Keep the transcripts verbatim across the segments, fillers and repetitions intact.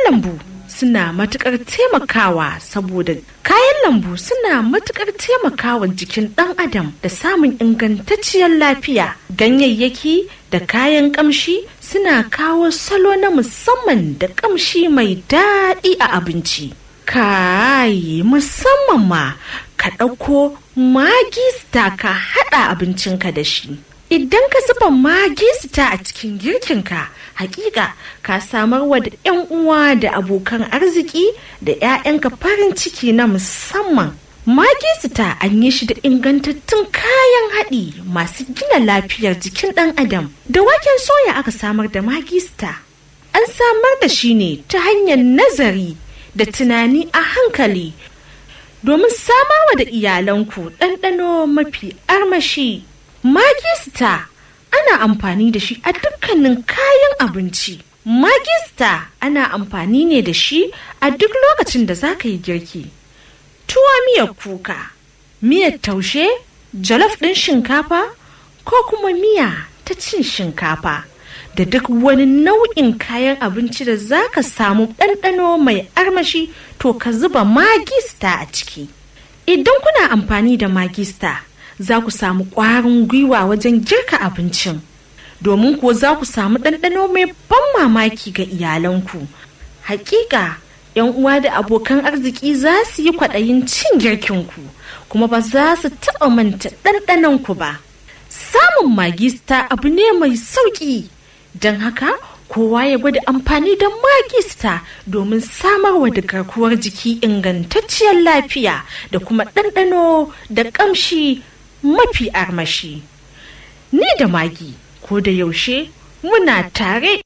lambu suna matukar taimakawa saboda kayan lambu suna matukar taimakawa jikin ɗan adam da samun ingantacciyar lafiya. Ganyayyaki da kayan kamshi suna kawo salo na musamman da kamshi mai daɗi a abinci. Kai musamman ma ka ɗauko Maggi Star ka haɗa abincinka da shi. Idan ka zuba Maggi Star a cikin girkinka, hakika ka samar wa da 'yan uwa da abokan arziki da 'ya'yanka farin ciki na musamman. Maggi Star an yi shi da ingantattun kayan haɗi masu gina lafiyar jikin ɗan adam. Da waken soya aka samar da Maggi Star. An samar da shi ne ta hanyar nazari da tunani a hankali domin samarwa da iyalanku ɗanɗano mafi armashi. Maggi Star ana amfani da shi a dukkanin kayan abinci. Maggi Star ana amfani ne da shi a duk lokacin da za ka yi girki. Tuwa miyar kuka, miyar taushe, jalof ɗin shinkafa ko kuma miya ta cin shinkafa da duk wani nau'in kayan abinci da za ka samu ɗanɗano mai armashi, to ka zuba Maggi Star a ciki. Idan kuna amfani da Maggi Star, za ku samu ƙwarin gwiwa wajen girka abincin, domin kuwa za ku samu ɗanɗano mai ban mamaki ga iyalanku. Hakika, 'yan uwa da abokan arziki za su yi kwaɗayin cin girkinku, kuma ba za su taɓa manta ɗanɗanonku ba. Samun Maggi Star abu ne mai sauƙi, don haka kowa ya gwada amfani da Maggi Star domin samarwa da garkuwar jiki ingantacciyar lafiya da kuma ɗanɗano da ƙamshi mafi armashi. Ni da Maggi ko da yaushe muna tare.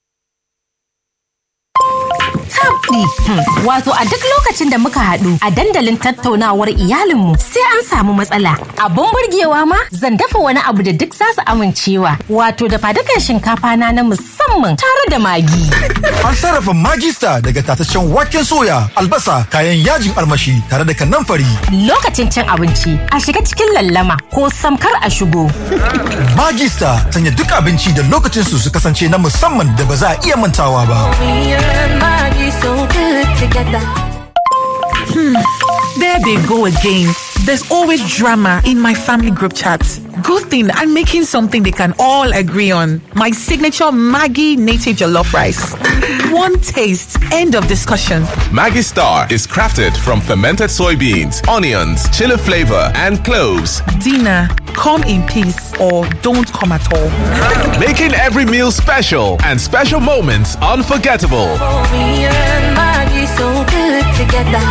Tabdi. Wato a duk lokacin da muka haɗu a dandalin tattaunawar iyalinmu sai an samu matsala. Abun burgewa ma zan dafa wani abu da duk za su amincewa. Wato da fadukan shinkafa na na musamman tare da Maggi. An sarrafa Maggi Star daga tataccen waken soya, albasa, kayan yajin armashi tare da kanamfari. Lokacin cin abinci a shiga cikin lallama ko samkar a shigo. Maggi Star sanya duk abinci da lokacin su su kasance na musamman da ba za a iya mantawa ba. So good together. Hmm. There they go again. There's always drama in my family group chats. Good thing I'm making something they can all agree on. My signature Maggi native jollof rice. One taste, end of discussion. Maggi Star is crafted from fermented soybeans, onions, chili flavor, and cloves. Dinner, come in peace or don't come at all. Making every meal special and special moments unforgettable. Oh, me and Maggi so good together.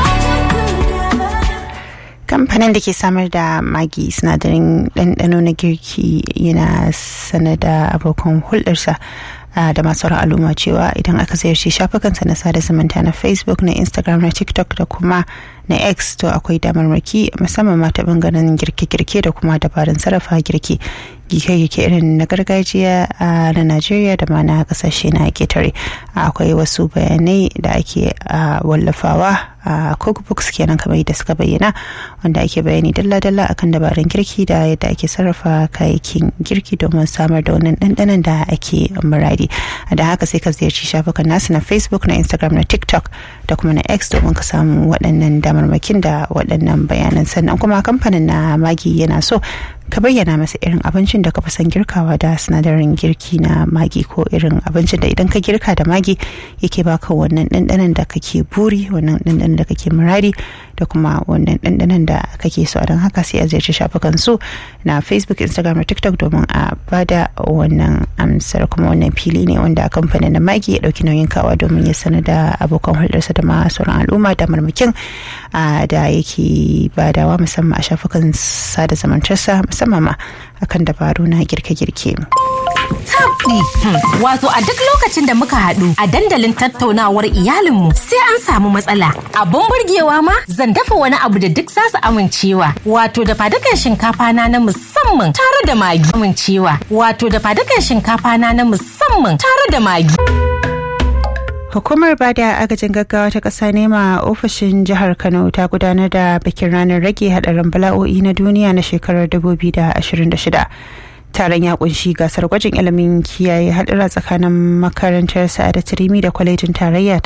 Kamfanin da ke samar da Maggi sinadarin ɗanɗano na girki yana sanar da abokan hulɗarsa da masu al'umma cewa idan aka ziyarci shafukansa na sada zumunta na Facebook, na Instagram, na TikTok da kuma na X, to akwai damarmaki musamman ma ta bangaren girke-girke da kuma dabarun sarrafa girki girke-girke irin na gargajiya na Najeriya da ma na kasashe na ketare. Akwai wasu bayanai da ake wallafawa a cookbooks kenan kamar yadda suka bayyana, wanda ake bayani dalla-dalla akan dabarun girki da yadda ake sarrafa kayayyakin girki domin samar da wannan ɗanɗanon da ake muradi. Da haka sai ka ziyarci shafukan nasu na Facebook, na Instagram, na TikTok da kuma na X domin ka samu waɗannan damarmakin da waɗannan bayanan. Sannan kuma kamfanin na Maggi yana so ka bayyana masa irin abincin da ka fi son girkawa da sinadarin girki na Maggi, ko irin abincin da idan ka girka da Maggi yake baka wannan ɗanɗanon da kake buri, wannan ɗanɗanon da kake muradi da kuma wannan ɗanɗanon da kake so. Don haka sai a ziyarci shafukan su na Facebook, Instagram da TikTok domin a bada wannan amsar. Kuma wannan fili ne wanda kamfanin na Maggi ya ɗauki nauyin kawa domin ya sanar da abokan hulɗarsa da ma sauran al'umma da marmakin da yake badawa musamman a shafukan sada zamantarsa, musamman ma akan dabaru na girke-girke. Tabdi. Wato a duk lokacin da muka haɗu a dandalin tattaunawar iyalinmu sai an samu matsala. Abun burgewa ma zan dafa wani abu da duk za su amincewa. Wato da fadukan shinkafa na na musamman tare da Maggi. Amincewa. Wato da fadukan shinkafa na na musamman tare da Maggi. Hukumar bada agajin gaggawa ta ƙasa nema a ofishin jihar Kano ta gudanar da bikin ranar rage haɗarin bala'o'i na duniya na shekarar dubu biyu da ashirin da shida. Taron ya kunshi gasar gwajin ilimin kiyaye haɗura tsakanin makarantar Sa'adat Rimi da kwalejin tarayya